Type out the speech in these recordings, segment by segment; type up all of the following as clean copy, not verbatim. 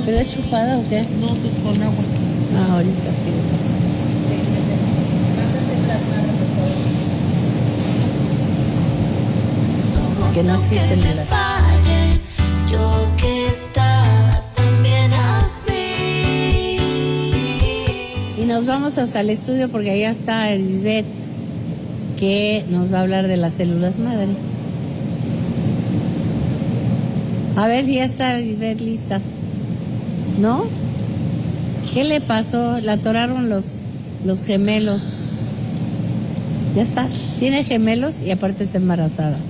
¿Pero es chupada o qué? No, es con agua. Ah, ahorita pido pasar. Que no existen en la... Yo que estaba también así. Y nos vamos hasta el estudio porque allá está Lisbeth, que nos va a hablar de las células madre. A ver si ya está Lisbeth lista. ¿No? ¿Qué le pasó? La atoraron los gemelos. Ya está. Tiene gemelos y aparte está embarazada.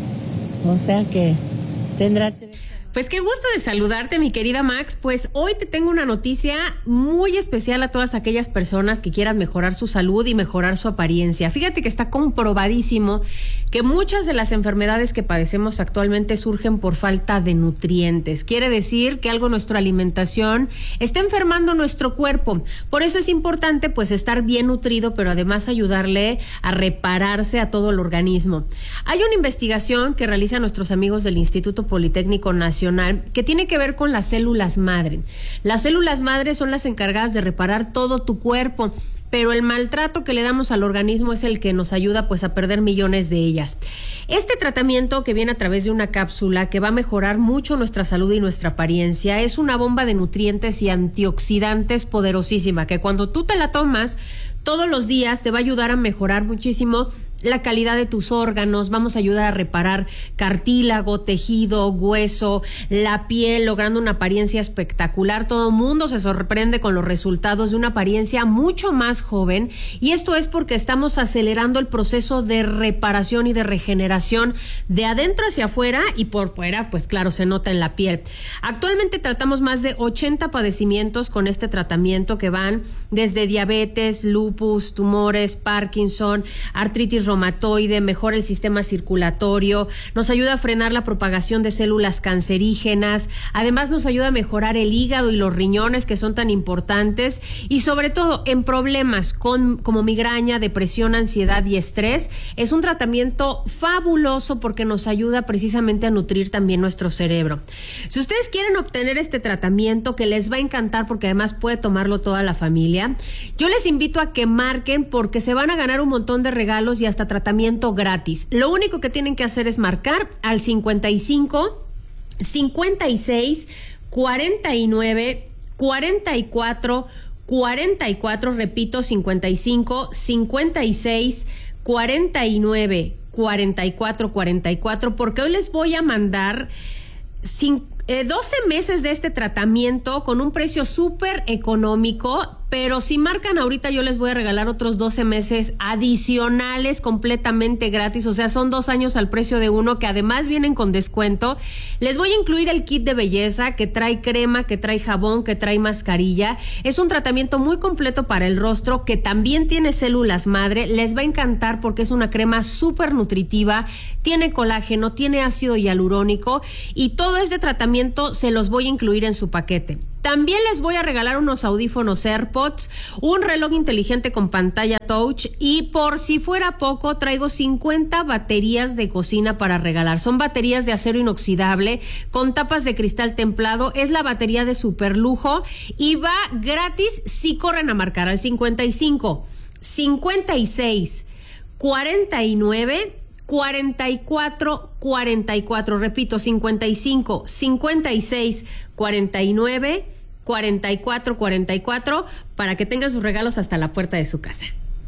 O sea que tendrá... Pues qué gusto de saludarte, mi querida Max. Pues hoy te tengo una noticia muy especial a todas aquellas personas que quieran mejorar su salud y mejorar su apariencia. Fíjate que está comprobadísimo que muchas de las enfermedades que padecemos actualmente surgen por falta de nutrientes. Quiere decir que algo en nuestra alimentación está enfermando nuestro cuerpo. Por eso es importante pues estar bien nutrido, pero además ayudarle a repararse a todo el organismo. Hay una investigación que realizan nuestros amigos del Instituto Politécnico Nacional que tiene que ver con las células madre. Las células madre son las encargadas de reparar todo tu cuerpo, pero el maltrato que le damos al organismo es el que nos ayuda pues a perder millones de ellas. Este tratamiento que viene a través de una cápsula que va a mejorar mucho nuestra salud y nuestra apariencia es una bomba de nutrientes y antioxidantes poderosísima que cuando tú te la tomas todos los días te va a ayudar a mejorar muchísimo la calidad de tus órganos, vamos a ayudar a reparar cartílago, tejido, hueso, la piel, logrando una apariencia espectacular. Todo el mundo se sorprende con los resultados de una apariencia mucho más joven y esto es porque estamos acelerando el proceso de reparación y de regeneración de adentro hacia afuera y por fuera, pues claro, se nota en la piel. Actualmente tratamos más de 80 padecimientos con este tratamiento que van desde diabetes, lupus, tumores, Parkinson, artritis reumatoide, mejora el sistema circulatorio, nos ayuda a frenar la propagación de células cancerígenas, además nos ayuda a mejorar el hígado y los riñones que son tan importantes y sobre todo en problemas como migraña, depresión, ansiedad y estrés. Es un tratamiento fabuloso porque nos ayuda precisamente a nutrir también nuestro cerebro. Si ustedes quieren obtener este tratamiento que les va a encantar porque además puede tomarlo toda la familia, yo les invito a que marquen porque se van a ganar un montón de regalos y hasta tratamiento gratis. Lo único que tienen que hacer es marcar al 55 56 49 44 44, repito, 55 56 49 44 44, porque hoy les voy a mandar 12 meses de este tratamiento con un precio súper económico, pero si marcan ahorita yo les voy a regalar otros 12 meses adicionales completamente gratis, o sea, son 2 años al precio de uno que además vienen con descuento. Les voy a incluir el kit de belleza que trae crema, que trae jabón, que trae mascarilla. Es un tratamiento muy completo para el rostro que también tiene células madre. Les va a encantar porque es una crema súper nutritiva, tiene colágeno, tiene ácido hialurónico y todo este tratamiento se los voy a incluir en su paquete. También les voy a regalar unos audífonos AirPods, un reloj inteligente con pantalla touch y por si fuera poco traigo 50 baterías de cocina para regalar. Son baterías de acero inoxidable con tapas de cristal templado. Es la batería de super lujo y va gratis si corren a marcar al 55 56 49 44 44, repito, 55 56 49 44 44 para que tengan sus regalos hasta la puerta de su casa.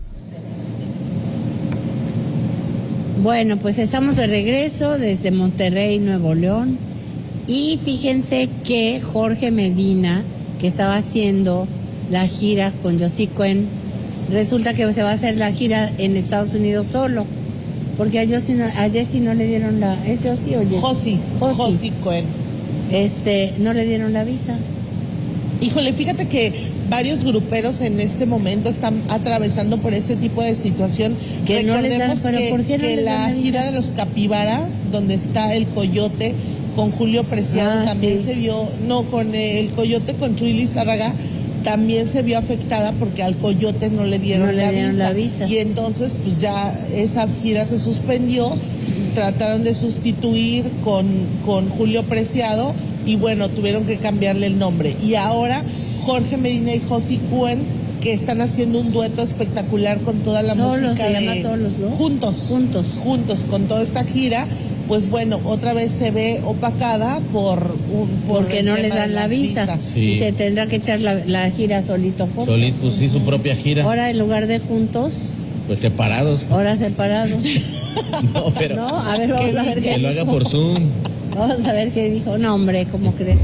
Bueno, pues estamos de regreso desde Monterrey, Nuevo León, y fíjense que Jorge Medina, que estaba haciendo la gira con Josie Cuen, resulta que se va a hacer la gira en Estados Unidos solo. Porque a Jessie no le dieron la... ¿Es Josie o Jessie? Josie Cuen. No le dieron la visa. Híjole, fíjate que varios gruperos en este momento están atravesando por este tipo de situación. Que recordemos que la gira de los Capibara, donde está el Coyote con Julio Preciado, también sí se vio, con el Coyote con Chuy Lizárraga, también se vio afectada porque al Coyote no le dieron la visa. Y entonces pues ya esa gira se suspendió, trataron de sustituir con Julio Preciado, y bueno, tuvieron que cambiarle el nombre. Y ahora Jorge Medina y Josie Cuen, que están haciendo un dueto espectacular con toda la música se llama Solos, ¿no? Juntos, con toda esta gira, pues bueno, otra vez se ve opacada porque el no les tema de dan la las visa. visas. Sí. Y se tendrá que echar la gira solito. Solito, pues sí, su propia gira. Ahora en lugar de juntos, Pues separados. ahora separados. No, pero No, a ver, vamos a ver qué que lo haga dijo. por Zoom. Vamos a ver qué dijo. No, hombre, ¿cómo crees?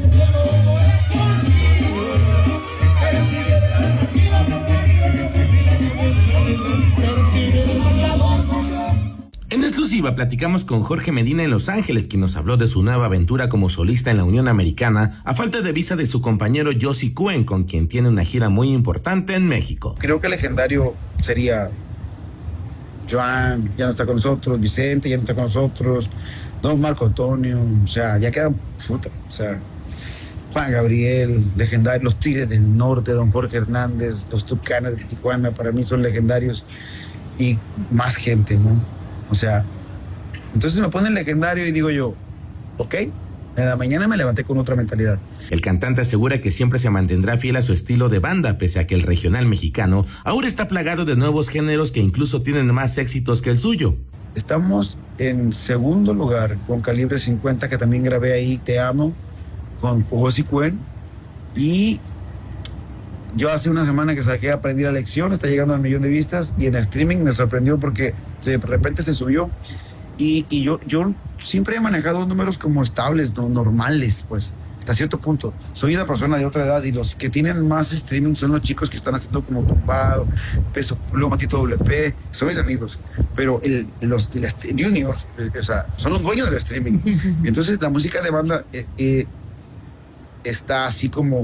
En exclusiva platicamos con Jorge Medina en Los Ángeles, quien nos habló de su nueva aventura como solista en la Unión Americana, a falta de visa de su compañero Josie Cuen, con quien tiene una gira muy importante en México. Creo que legendario sería Joan, ya no está con nosotros, Vicente ya no está con nosotros, Don Marco Antonio, o sea, ya quedan puta, o sea, Juan Gabriel, legendario, los Tigres del Norte, Don Jorge Hernández, los Tucanes de Tijuana, para mí son legendarios, y más gente, ¿no? O sea, entonces me ponen legendario y digo yo, ok, en la mañana me levanté con otra mentalidad. El cantante asegura que siempre se mantendrá fiel a su estilo de banda, pese a que el regional mexicano ahora está plagado de nuevos géneros que incluso tienen más éxitos que el suyo. Estamos en segundo lugar con Calibre 50, que también grabé ahí, Te Amo, con Josie Cuen. Y yo hace una semana que saqué Aprendí la Lección, está llegando al 1 millón de vistas, y en streaming me sorprendió porque de repente se subió. Y yo siempre he manejado números como estables, no normales, pues, hasta cierto punto. Soy una persona de otra edad y los que tienen más streaming son los chicos que están haciendo como Tumbado, Peso Pluma, Matito WP, son mis amigos. Pero los juniors, o sea, son los dueños del streaming. Y entonces la música de banda está así como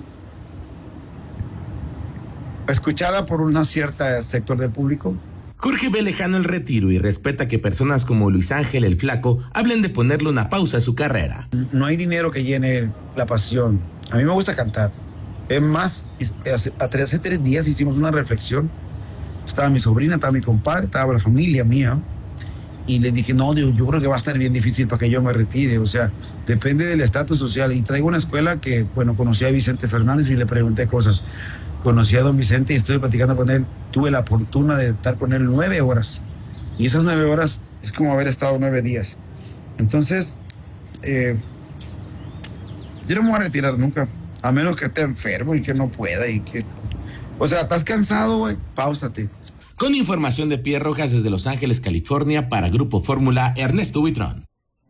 escuchada por un cierto sector del público. Jorge ve lejano el retiro y respeta que personas como Luis Ángel el Flaco hablen de ponerle una pausa a su carrera. No hay dinero que llene la pasión. A mí me gusta cantar. Es más, hace 3 días hicimos una reflexión. Estaba mi sobrina, estaba mi compadre, estaba la familia mía. Y le dije, no, yo creo que va a estar bien difícil para que yo me retire. O sea, depende del estatus social. Y traigo una escuela que, bueno, conocí a Vicente Fernández y le pregunté cosas. Conocí a don Vicente y estoy platicando con él. Tuve la fortuna de estar con él 9 horas. Y esas 9 horas es como haber estado 9 días. Entonces, yo no me voy a retirar nunca. A menos que esté enfermo y que no pueda y que... O sea, ¿estás cansado, güey? Páusate. Con información de Pierre Rojas desde Los Ángeles, California, para Grupo Fórmula, Ernesto Buitrón.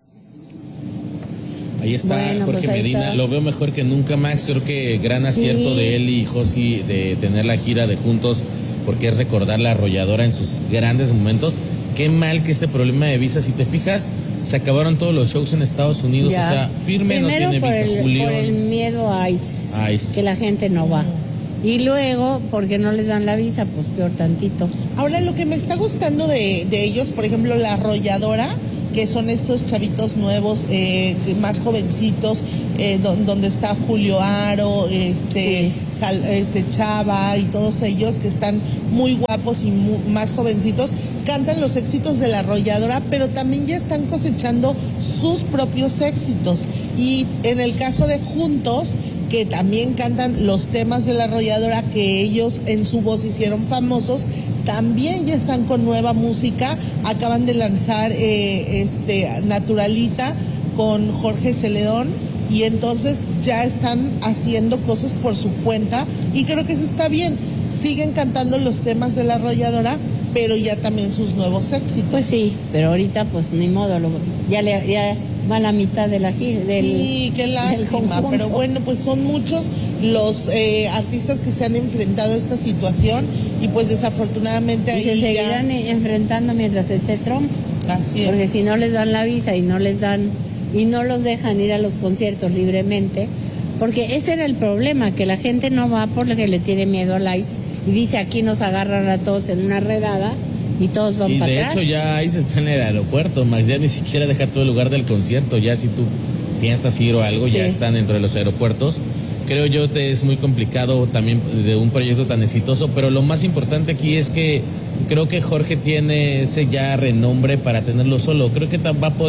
Ahí está Bueno, Jorge pues ahí Medina, está. lo veo mejor que nunca, Max. Creo que gran acierto Sí. de él y Josie de tener la gira de juntos, porque es recordar la arrolladora en sus grandes momentos. Qué mal que este problema de visa, si te fijas, se acabaron todos los shows en Estados Unidos, Ya. o sea, firme Primero no tiene por visa, el, Julián. por el miedo a ICE, que la gente no va. Y luego, porque no les dan la visa, pues peor tantito. Ahora, lo que me está gustando de ellos, por ejemplo, la arrolladora, que son estos chavitos nuevos, más jovencitos, donde está Julio Aro, Sí. Chava y todos ellos que están muy guapos y más jovencitos, cantan los éxitos de la arrolladora, pero también ya están cosechando sus propios éxitos. Y en el caso de Juntos, que también cantan los temas de la arrolladora que ellos en su voz hicieron famosos, también ya están con nueva música. Acaban de lanzar Naturalita con Jorge Celedón, y entonces ya están haciendo cosas por su cuenta, y creo que eso está bien. Siguen cantando los temas de la arrolladora, pero ya también sus nuevos éxitos. Pues sí, pero ahorita pues ni modo, ya va a la mitad de la gira. Sí, qué lástima, pero bueno, pues son muchos los artistas que se han enfrentado a esta situación, y pues desafortunadamente Y ahí se ya... seguirán enfrentando mientras esté Trump. Así Porque es. si no les dan la visa y no los dejan ir a los conciertos libremente, porque ese era el problema, que la gente no va porque le tiene miedo al ICE y dice aquí nos agarran a todos en una redada y todos van Y para de atrás. hecho ya ahí se está en el aeropuerto, Max, ya ni siquiera deja todo el lugar del concierto, ya si tú piensas ir o algo, ya Sí. están dentro de los aeropuertos. Creo yo es muy complicado también de un proyecto tan exitoso, pero lo más importante aquí es que creo que Jorge tiene ese ya renombre para tenerlo solo. Creo que va a poder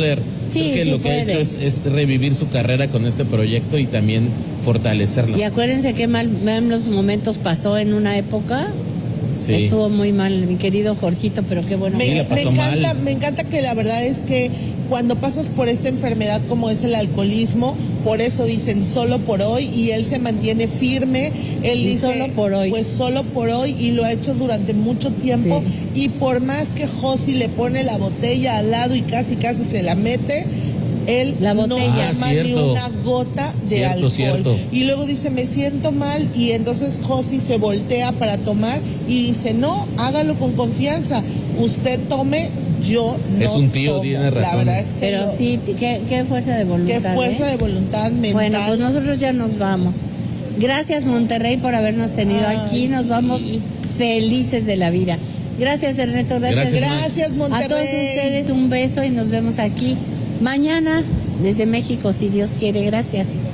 Sí, Creo que sí lo que ha puede. hecho es revivir su carrera con este proyecto y también fortalecerla. Y acuérdense qué mal los momentos pasó en una época. Sí. Estuvo muy mal, mi querido Jorgito, pero qué bueno. Sí, la pasó mal. Me encanta que la verdad es que cuando pasas por esta enfermedad como es el alcoholismo, por eso dicen solo por hoy, y él se mantiene firme, él Y dice solo por hoy. pues solo por hoy, y lo ha hecho durante mucho tiempo, Sí. y por más que Josi le pone la botella al lado y casi se la mete, él La no botella. toma ni Cierto. una gota de Cierto, alcohol. cierto. Y luego dice, me siento mal, y entonces Josi se voltea para tomar y dice, no, hágalo con confianza, usted tome, yo no Es un tío, tomo. tiene razón. La verdad es que Pero no. sí, qué fuerza de voluntad. Qué fuerza ¿eh? de voluntad mental. Bueno, pues nosotros ya nos vamos. Gracias, Monterrey, por habernos tenido Ay, aquí. Nos sí. vamos felices de la vida. Gracias, Ernesto. Gracias. Gracias, Monterrey. A todos ustedes un beso y nos vemos aquí mañana desde México, si Dios quiere. Gracias.